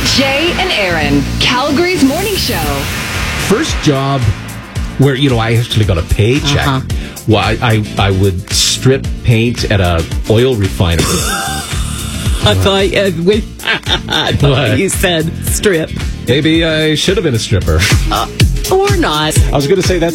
Jay and Aaron, Calgary's morning show. First job where, I actually got a paycheck. Well, I would strip paint at a oil refinery. I thought you said strip. Maybe I should have been a stripper. Or not. I was going to say that's